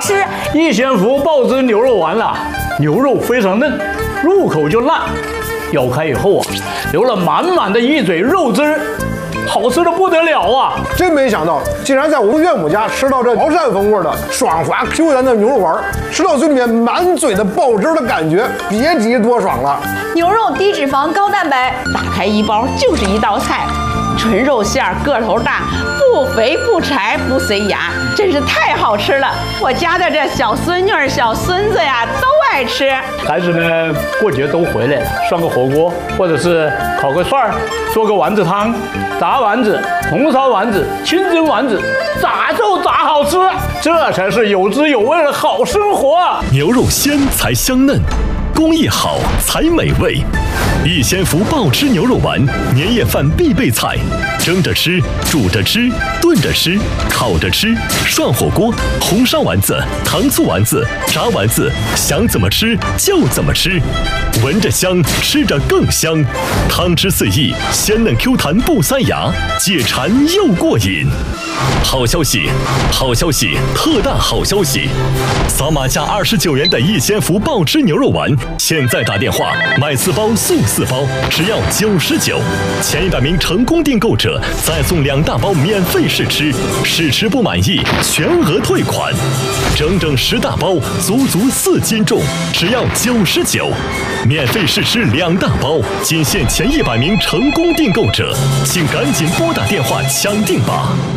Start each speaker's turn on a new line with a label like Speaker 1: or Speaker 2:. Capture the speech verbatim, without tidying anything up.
Speaker 1: 吃。
Speaker 2: 逸仙福爆汁牛肉丸啊，牛肉非常嫩，入口就烂，咬开以后啊，流了满满的一嘴肉汁儿。 好吃的不得了啊！
Speaker 3: 真没想到，竟然在我们岳母家吃到这潮汕风味的爽滑 Q 弹的牛肉丸，吃到嘴里面满嘴的爆汁的感觉，别提多爽了。
Speaker 1: 牛肉低脂肪高蛋白，打开一包就是一道菜，纯肉馅儿个头大，不肥不柴不塞牙，真是太好吃了！我家的这小孙女儿、小孙子呀都爱吃。
Speaker 2: 孩子们过节都回来了，涮个火锅，或者是烤个串儿，做个丸子汤。 炸丸子、红烧丸子、清蒸丸子，咋就咋好吃，这才是有滋有味的好生活。
Speaker 4: 牛肉鲜才香嫩，工艺好才美味。逸仙福爆汁牛肉丸，年夜饭必备菜，蒸着吃、煮着吃、炖着吃、烤着吃、涮火锅、红烧丸子、糖醋丸子、炸丸子，想怎么吃就怎么吃，闻着香，吃着更香，汤汁四溢，鲜嫩 Q 弹不塞牙，解馋又过瘾。好消息，好消息，特大好消息！扫码价二十九元的逸仙福爆汁牛肉丸，现在打电话买四包送四包，只要九十九。前一百名成功订购者再送两大包免费试吃，试吃不满意全额退款。整整十大包，足足四斤重，只要九十九。免费试吃两大包，仅限前一百名成功订购者，请赶紧拨打电话抢订吧。